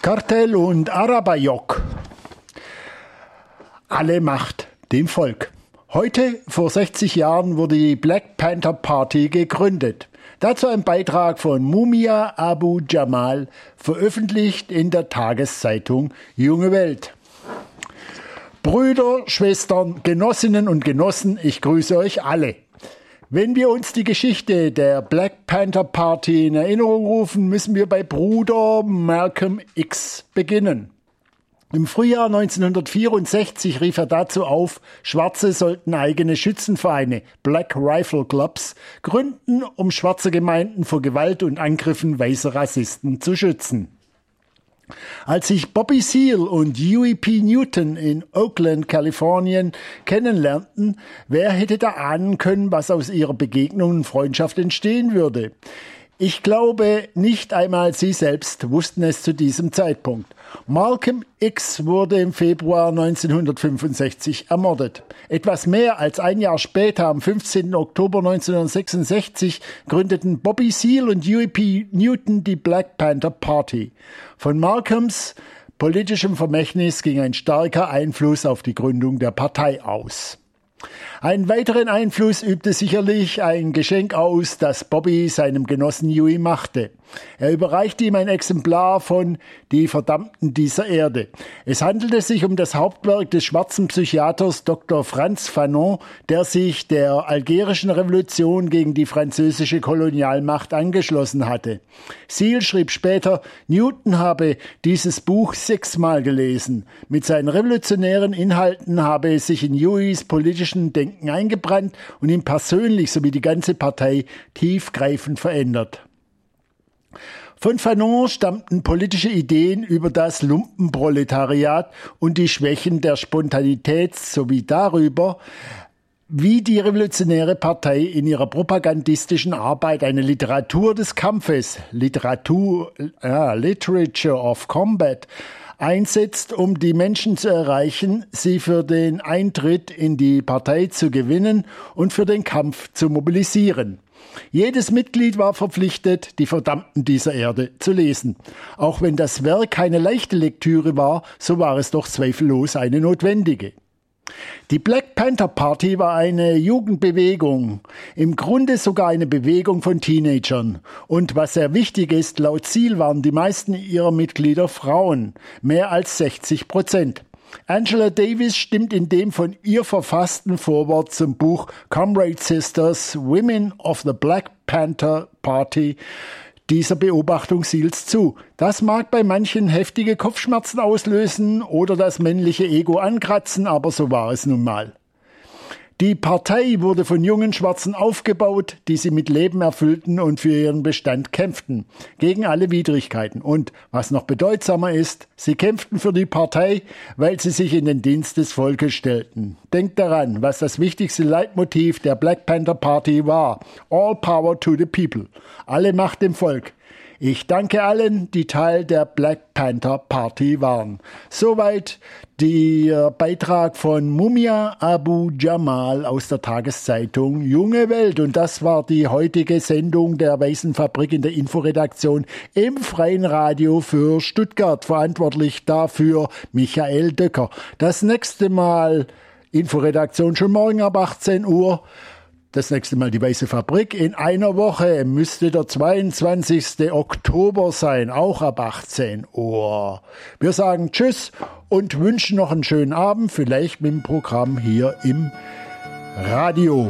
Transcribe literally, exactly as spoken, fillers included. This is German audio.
Kartell und Arabajok. Alle Macht dem Volk. Heute, vor sechzig Jahren, wurde die Black Panther Party gegründet. Dazu ein Beitrag von Mumia Abu Jamal, veröffentlicht in der Tageszeitung Junge Welt. Brüder, Schwestern, Genossinnen und Genossen, ich grüße euch alle. Wenn wir uns die Geschichte der Black Panther Party in Erinnerung rufen, müssen wir bei Bruder Malcolm X beginnen. Im Frühjahr neunzehnhundertvierundsechzig rief er dazu auf, Schwarze sollten eigene Schützenvereine, Black Rifle Clubs, gründen, um schwarze Gemeinden vor Gewalt und Angriffen weißer Rassisten zu schützen. Als sich Bobby Seale und Huey P. Newton in Oakland, Kalifornien kennenlernten, wer hätte da ahnen können, was aus ihrer Begegnung und Freundschaft entstehen würde? Ich glaube, nicht einmal sie selbst wussten es zu diesem Zeitpunkt. Malcolm X wurde im Februar neunzehnhundertfünfundsechzig ermordet. Etwas mehr als ein Jahr später, am fünfzehnten Oktober neunzehnhundertsechsundsechzig, gründeten Bobby Seale und Huey P. Newton die Black Panther Party. Von Malcolms politischem Vermächtnis ging ein starker Einfluss auf die Gründung der Partei aus. Einen weiteren Einfluss übte sicherlich ein Geschenk aus, das Bobby seinem Genossen Huey machte. Er überreichte ihm ein Exemplar von Die Verdammten dieser Erde. Es handelte sich um das Hauptwerk des schwarzen Psychiaters Doktor Frantz Fanon, der sich der algerischen Revolution gegen die französische Kolonialmacht angeschlossen hatte. Seale schrieb später, Newton habe dieses Buch sechsmal gelesen. Mit seinen revolutionären Inhalten habe es sich in Hueys politischen Denken eingebrannt und ihn persönlich sowie die ganze Partei tiefgreifend verändert. Von Fanon stammten politische Ideen über das Lumpenproletariat und die Schwächen der Spontanität sowie darüber, wie die Revolutionäre Partei in ihrer propagandistischen Arbeit eine Literatur des Kampfes, Literatur, ja, Literature of Combat, einsetzt, um die Menschen zu erreichen, sie für den Eintritt in die Partei zu gewinnen und für den Kampf zu mobilisieren. Jedes Mitglied war verpflichtet, die Verdammten dieser Erde zu lesen. Auch wenn das Werk keine leichte Lektüre war, so war es doch zweifellos eine notwendige. Die Black Panther Party war eine Jugendbewegung, im Grunde sogar eine Bewegung von Teenagern. Und was sehr wichtig ist, laut Seale waren die meisten ihrer Mitglieder Frauen, mehr als sechzig Prozent. Angela Davis stimmt in dem von ihr verfassten Vorwort zum Buch Comrade Sisters, Women of the Black Panther Party dieser Beobachtung Seals zu. Das mag bei manchen heftige Kopfschmerzen auslösen oder das männliche Ego ankratzen, aber so war es nun mal. Die Partei wurde von jungen Schwarzen aufgebaut, die sie mit Leben erfüllten und für ihren Bestand kämpften, gegen alle Widrigkeiten. Und, was noch bedeutsamer ist, sie kämpften für die Partei, weil sie sich in den Dienst des Volkes stellten. Denkt daran, was das wichtigste Leitmotiv der Black Panther Party war. All power to the people. Alle Macht dem Volk. Ich danke allen, die Teil der Black Panther Party waren. Soweit der Beitrag von Mumia Abu Jamal aus der Tageszeitung Junge Welt. Und das war die heutige Sendung der Weißen Fabrik in der Inforedaktion im Freien Radio für Stuttgart. Verantwortlich dafür Michael Döcker. Das nächste Mal Inforedaktion schon morgen ab achtzehn Uhr. Das nächste Mal die Weiße Fabrik. In einer Woche müsste der zweiundzwanzigsten Oktober sein, auch ab achtzehn Uhr. Wir sagen Tschüss und wünschen noch einen schönen Abend, vielleicht mit dem Programm hier im Radio.